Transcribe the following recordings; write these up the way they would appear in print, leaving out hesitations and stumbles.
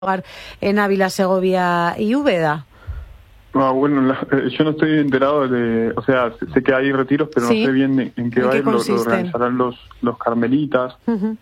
en Ávila, Segovia y Úbeda. Bueno, yo no estoy enterado o sea, sé que hay retiros, pero sí, no sé bien en qué va a ir. Lo organizarán los carmelitas. Uh-huh.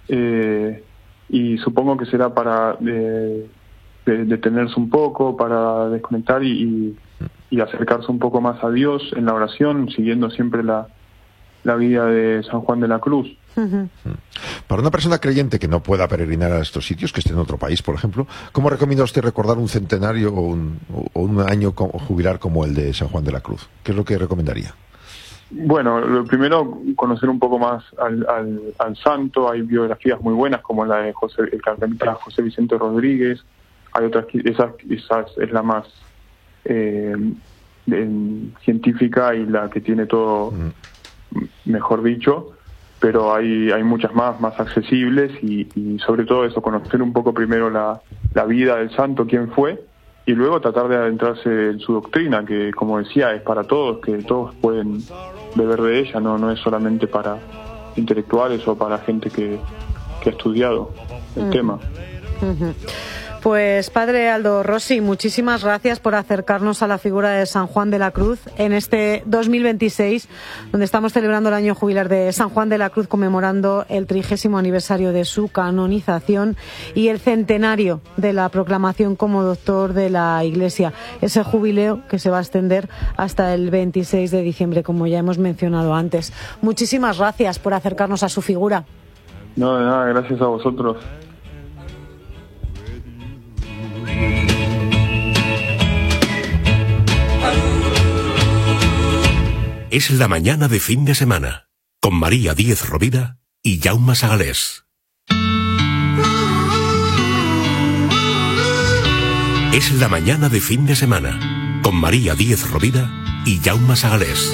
Y supongo que será para detenerse un poco, para desconectar y acercarse un poco más a Dios en la oración, siguiendo siempre la vida de San Juan de la Cruz. Uh-huh. Para una persona creyente que no pueda peregrinar a estos sitios, que esté en otro país, por ejemplo, ¿cómo recomienda usted recordar un centenario o un año jubilar como el de San Juan de la Cruz? ¿Qué es lo que recomendaría? Bueno, lo primero, conocer un poco más al santo. Hay biografías muy buenas, como la de el carmelita José Vicente Rodríguez. Hay otras, esa es la más científica y la que tiene todo, mejor dicho, pero hay muchas más accesibles y sobre todo eso, conocer un poco primero la vida del santo, quién fue, y luego tratar de adentrarse en su doctrina, que como decía, es para todos, que todos pueden beber de ella, no es solamente para intelectuales o para gente que ha estudiado el tema. Uh-huh. Pues Padre Aldo Rossi, muchísimas gracias por acercarnos a la figura de San Juan de la Cruz en este 2026, donde estamos celebrando el año jubilar de San Juan de la Cruz, conmemorando el 30º aniversario de su canonización y el centenario de la proclamación como doctor de la Iglesia. Ese jubileo que se va a extender hasta el 26 de diciembre, como ya hemos mencionado antes. Muchísimas gracias por acercarnos a su figura. No, de nada, gracias a vosotros. Es la mañana de fin de semana, con María Díez Rovira y Jaume Sagalés. Es la mañana de fin de semana, con María Díez Rovira y Jaume Sagalés.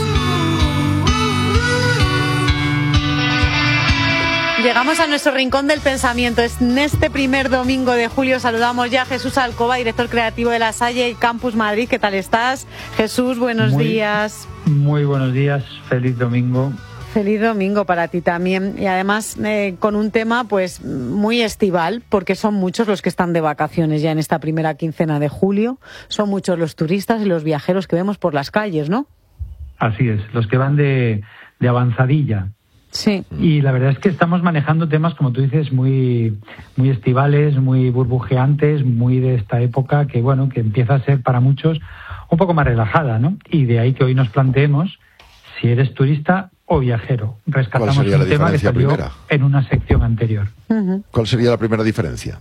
Llegamos a nuestro rincón del pensamiento. En este primer domingo de julio saludamos ya a Jesús Alcoba, director creativo de La Salle Campus Madrid. ¿Qué tal estás? Jesús, buenos días. Muy buenos días, feliz domingo. Feliz domingo para ti también. Y además con un tema pues muy estival, porque son muchos los que están de vacaciones ya en esta primera quincena de julio. Son muchos los turistas y los viajeros que vemos por las calles, ¿no? Así es, los que van de avanzadilla. Sí. Y la verdad es que estamos manejando temas, como tú dices, muy estivales, muy burbujeantes, muy de esta época que, bueno, que empieza a ser para muchos un poco más relajada, ¿no? Y de ahí que hoy nos planteemos si eres turista o viajero. Rescatamos un tema que salió en una sección anterior. Uh-huh. ¿Cuál sería la primera diferencia?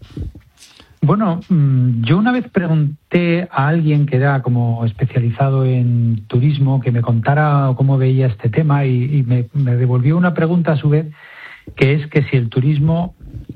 Bueno, yo una vez pregunté a alguien que era como especializado en turismo que me contara cómo veía este tema y me devolvió una pregunta a su vez, que es que si el turismo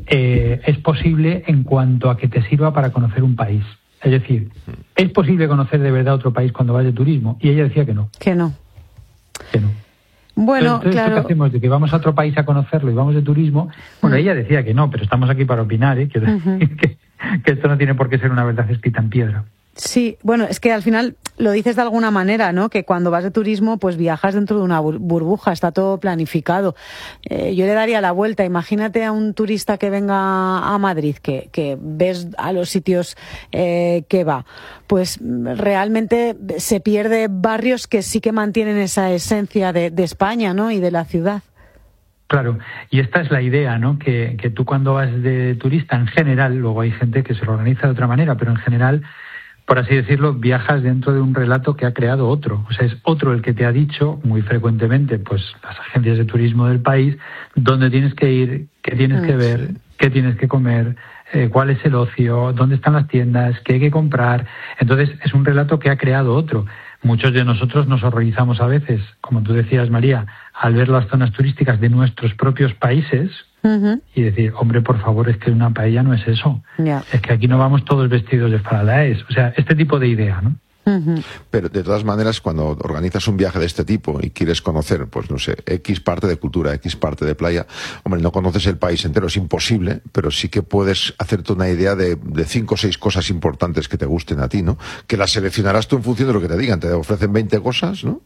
es posible en cuanto a que te sirva para conocer un país. Es decir, ¿es posible conocer de verdad otro país cuando vas de turismo? Y ella decía que no. Que no. Que no. Bueno, entonces, claro. ¿qué hacemos? De que vamos a otro país a conocerlo y vamos de turismo. Bueno, ella decía que no, pero estamos aquí para opinar, ¿eh? Quiero decir que esto no tiene por qué ser una verdad escrita en piedra. Sí, bueno, es que al final lo dices de alguna manera, ¿no? Que cuando vas de turismo, pues viajas dentro de una burbuja, está todo planificado. Yo le daría la vuelta. Imagínate a un turista que venga a Madrid, que ves a los sitios que va. Pues realmente se pierde barrios que sí que mantienen esa esencia de España, ¿no? Y de la ciudad. Claro, y esta es la idea, ¿no? Que tú cuando vas de turista, en general, luego hay gente que se lo organiza de otra manera, pero en general, por así decirlo, viajas dentro de un relato que ha creado otro. O sea, es otro el que te ha dicho, muy frecuentemente, pues las agencias de turismo del país, dónde tienes que ir, qué tienes que ver, qué tienes que comer, cuál es el ocio, dónde están las tiendas, qué hay que comprar. Entonces, es un relato que ha creado otro. Muchos de nosotros nos horrorizamos a veces, como tú decías, María, al ver las zonas turísticas de nuestros propios países y decir, hombre, por favor, es que una paella no es eso. Yeah. Es que aquí no vamos todos vestidos de faralaes. O sea, este tipo de idea, ¿no? Pero de todas maneras, cuando organizas un viaje de este tipo y quieres conocer, pues no sé, X parte de cultura, X parte de playa, hombre, no conoces el país entero, es imposible, pero sí que puedes hacerte una idea de 5 o 6 cosas importantes que te gusten a ti, ¿no? Que las seleccionarás tú en función de lo que te digan, te ofrecen 20 cosas, ¿no?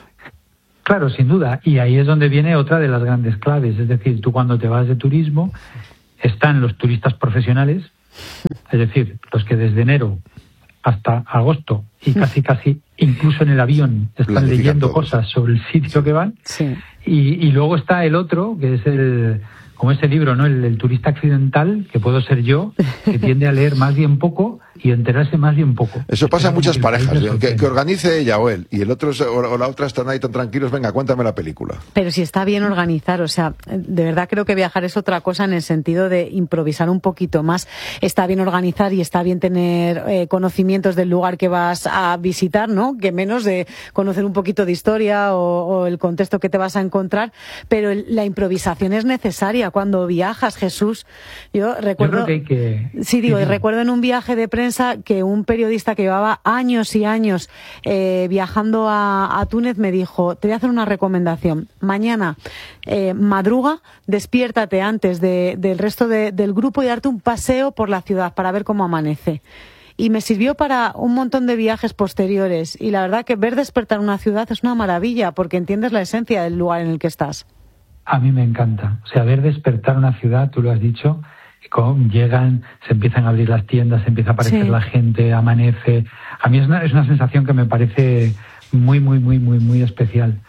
Claro, sin duda, y ahí es donde viene otra de las grandes claves, es decir, tú cuando te vas de turismo, están los turistas profesionales, Es decir, los que desde enero hasta agosto y casi incluso en el avión están leyendo cosas sobre el sitio que van. Sí. Y luego está el otro, que es como ese libro, ¿no? El turista accidental, que puedo ser yo, que tiende a leer más bien poco y enterarse más bien poco. Eso pasa en muchas parejas, que organice ella o él, y el otro o la otra están ahí tan tranquilos, venga, cuéntame la película. Pero si está bien organizar, o sea, de verdad creo que viajar es otra cosa en el sentido de improvisar un poquito más. Está bien organizar y está bien tener conocimientos del lugar que vas a visitar, ¿no? Que menos de conocer un poquito de historia o el contexto que te vas a encontrar, pero la improvisación es necesaria cuando viajas, Jesús. Yo recuerdo... recuerdo en un viaje de prensa que un periodista que llevaba años y años viajando a Túnez me dijo, te voy a hacer una recomendación, mañana madruga, despiértate antes del resto del grupo y darte un paseo por la ciudad para ver cómo amanece. Y me sirvió para un montón de viajes posteriores, y la verdad que ver despertar una ciudad es una maravilla porque entiendes la esencia del lugar en el que estás. A mí me encanta, o sea, ver despertar una ciudad, tú lo has dicho, llegan, se empiezan a abrir las tiendas, se empieza a aparecer la gente, amanece. A mí es una sensación que me parece muy, muy, muy, muy, muy especial.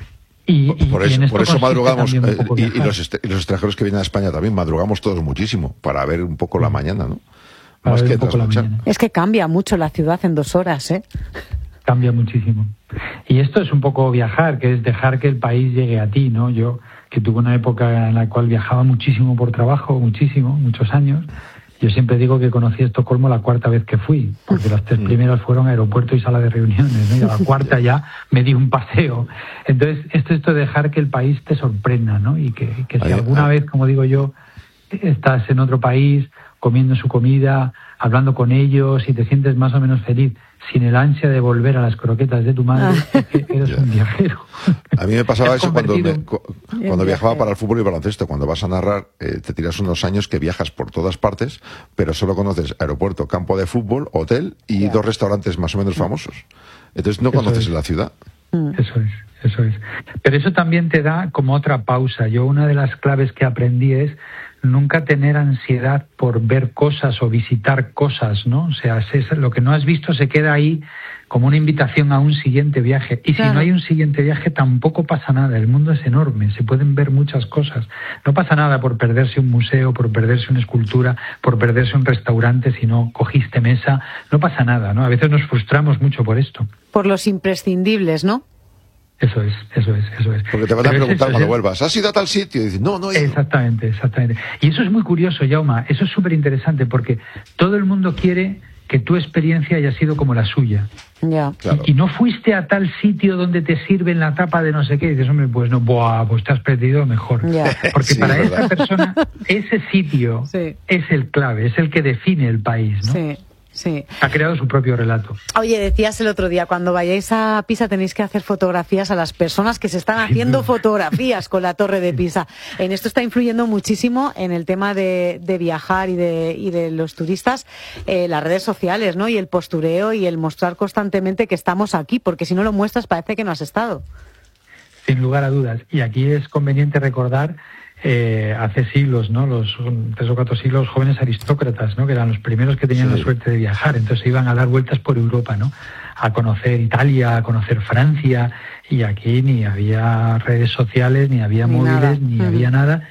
Por eso madrugamos, y los extranjeros que vienen a España también, madrugamos todos muchísimo, para ver un poco la mañana, ¿no? Más que trasnochar. Es que cambia mucho la ciudad en 2 horas, ¿eh? Cambia muchísimo. Y esto es un poco viajar, que es dejar que el país llegue a ti, ¿no? Yo, que tuve una época en la cual viajaba muchísimo por trabajo, muchos años, yo siempre digo que conocí Estocolmo la 4ª vez que fui, porque las 3 primeras fueron aeropuerto y sala de reuniones, ¿no? Y a la 4ª ya me di un paseo. Entonces, esto de dejar que el país te sorprenda, ¿no? Y que si alguna vez, como digo yo, estás en otro país, comiendo su comida, hablando con ellos y te sientes más o menos feliz, sin el ansia de volver a las croquetas de tu madre, eres un viajero. A mí me pasaba eso cuando viajaba para el fútbol y baloncesto. Cuando vas a narrar, te tiras unos años que viajas por todas partes, pero solo conoces aeropuerto, campo de fútbol, hotel y 2 restaurantes más o menos famosos. Entonces no conoces la ciudad. Eso es. Pero eso también te da como otra pausa. Yo una de las claves que aprendí es nunca tener ansiedad por ver cosas o visitar cosas, ¿no? O sea, lo que no has visto se queda ahí como una invitación a un siguiente viaje. Y si no hay un siguiente viaje, tampoco pasa nada. El mundo es enorme, se pueden ver muchas cosas. No pasa nada por perderse un museo, por perderse una escultura, por perderse un restaurante si no cogiste mesa. No pasa nada, ¿no? A veces nos frustramos mucho por esto. Por los imprescindibles, ¿no? Eso es. Porque te van a preguntar cuando vuelvas, ¿has ido a tal sitio? Y dices, no he ido. Exactamente. Y eso es muy curioso, Jaume, eso es súper interesante, porque todo el mundo quiere que tu experiencia haya sido como la suya. Ya. Claro. Y no fuiste a tal sitio donde te sirven la tapa de no sé qué, y dices, hombre, pues no, pues te has perdido mejor. Ya. Porque para esa persona, ese sitio es el clave, es el que define el país, ¿no? Sí. Ha creado su propio relato. Oye, decías el otro día, cuando vayáis a Pisa tenéis que hacer fotografías a las personas que se están haciendo fotografías con la Torre de Pisa. En esto está influyendo muchísimo en el tema de viajar y de los turistas, las redes sociales, ¿no? Y el postureo y el mostrar constantemente que estamos aquí, porque si no lo muestras parece que no has estado. Sin lugar a dudas. Y aquí es conveniente recordar hace siglos, ¿no? Los 3 o 4 siglos, jóvenes aristócratas, ¿no? Que eran los primeros que tenían la suerte de viajar, entonces iban a dar vueltas por Europa, ¿no? A conocer Italia, a conocer Francia, y aquí ni había redes sociales, ni había móviles, ni había nada.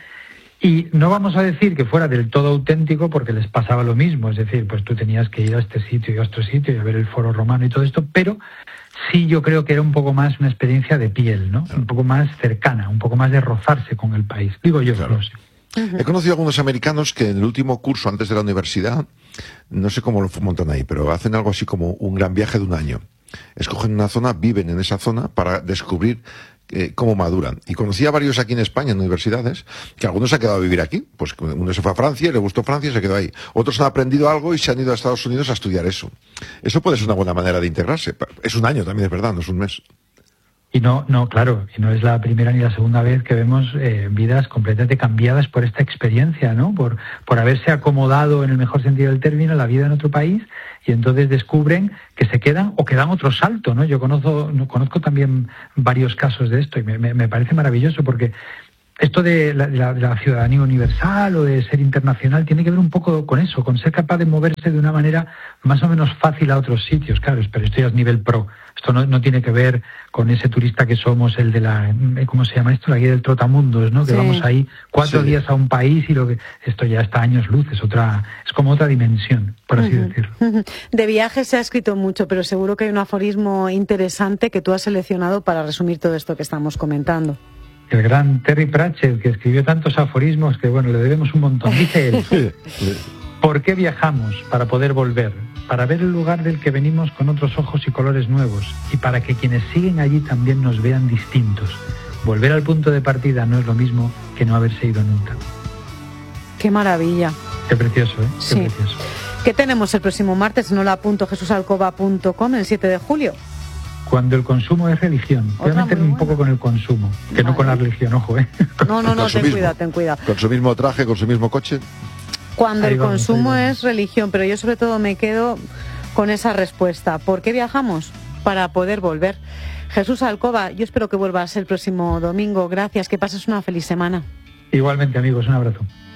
Y no vamos a decir que fuera del todo auténtico, porque les pasaba lo mismo, es decir, pues tú tenías que ir a este sitio y a otro sitio y a ver el Foro Romano y todo esto, pero sí yo creo que era un poco más una experiencia de piel, ¿no? Un poco más cercana, un poco más de rozarse con el país. Digo yo, no sé. He conocido a algunos americanos que en el último curso, antes de la universidad, no sé cómo lo montan ahí, pero hacen algo así como un gran viaje de 1 año. Escogen una zona, viven en esa zona para descubrir cómo maduran. Y conocí a varios aquí en España, en universidades, que algunos se han quedado a vivir aquí. Pues uno se fue a Francia, le gustó Francia y se quedó ahí. Otros han aprendido algo y se han ido a Estados Unidos a estudiar eso. Eso puede ser una buena manera de integrarse. Es 1 año también, es verdad, no es 1 mes. Y no, claro, y no es la primera ni la segunda vez que vemos vidas completamente cambiadas por esta experiencia, ¿no? Por haberse acomodado, en el mejor sentido del término, la vida en otro país, y entonces descubren que se quedan o que dan otro salto, ¿no? Yo conozco también varios casos de esto y me parece maravilloso, porque esto de la ciudadanía universal o de ser internacional tiene que ver un poco con eso, con ser capaz de moverse de una manera más o menos fácil a otros sitios. Claro, pero esto ya es nivel pro. Esto no tiene que ver con ese turista que somos, el de ¿cómo se llama esto? La guía del trotamundos, ¿no? Que sí. vamos ahí 4 días a un país y esto ya está años luz, es como otra dimensión, por así decirlo. De viajes se ha escrito mucho, pero seguro que hay un aforismo interesante que tú has seleccionado para resumir todo esto que estamos comentando. El gran Terry Pratchett, que escribió tantos aforismos que, bueno, le debemos un montón. Dice él, ¿por qué viajamos? Para poder volver, para ver el lugar del que venimos con otros ojos y colores nuevos, y para que quienes siguen allí también nos vean distintos. Volver al punto de partida no es lo mismo que no haberse ido nunca. ¡Qué maravilla! Qué precioso, ¿eh? Qué sí. precioso. ¿Qué tenemos el próximo martes? No la apunto, jesusalcoba.com, el 7 de julio. Cuando el consumo es religión. Voy a meterme un poco con el consumo, que no con la religión, ojo, ¿eh? No, ten cuidado. Con su mismo traje, con su mismo coche. Cuando el consumo es religión, pero yo sobre todo me quedo con esa respuesta. ¿Por qué viajamos? Para poder volver. Jesús Alcoba, yo espero que vuelvas el próximo domingo. Gracias, que pases una feliz semana. Igualmente, amigos, un abrazo.